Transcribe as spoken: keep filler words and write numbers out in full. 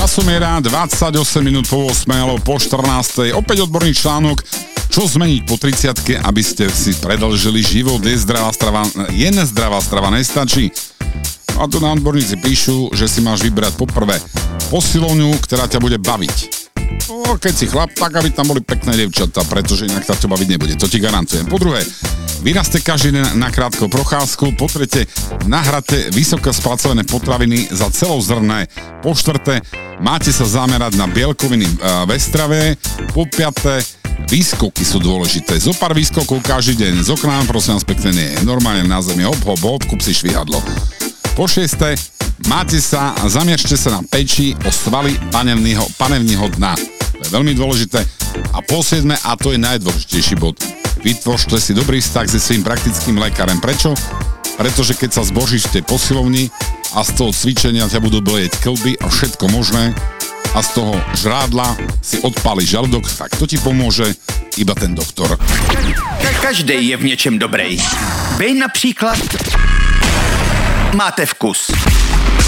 Časomiera dvadsaťosem minút po ôsmej alebo po štrnástej. Opäť odborný článok, čo zmeniť po tridsiatke, aby ste si predĺžili život. Je zdravá strava, je nezdravá strava, nestačí. A tu na odborníci píšu, že si máš vybrať poprvé posilovňu, ktorá ťa bude baviť. No, keď si chlap, tak aby tam boli pekné dievčatá, pretože inak ťa to baviť nebude, to ti garantujem. Po druhé, vyrazte každý deň na krátku procházku. Po tretie, nahrate vysoko spracované potraviny za celozrnné. Po štvrté, máte sa zamerať na bielkoviny ve strave. Po piaté, výskoky sú dôležité. Zo pár výskokov každý deň. Z okna, prosím vás pekne, nie je normálne na zemi. Hop, hop, hop, kúp si švihadlo. Po šieste, máte sa a zamieržte sa na peči o svaly panevného, panevného dna. To je veľmi dôležité. A po siedme, a to je najdôležitejší bod, vytvořte si dobrý vztah so svojím praktickým lekárem. Prečo? Pretože keď sa zbožíš v tej posilovni a z toho cvičenia ťa budú bolieť kĺby a všetko možné a z toho žrádla si odpálí žalúdok, tak to ti pomôže iba ten doktor. Každý je v něčem dobrý. Vy například máte vkus.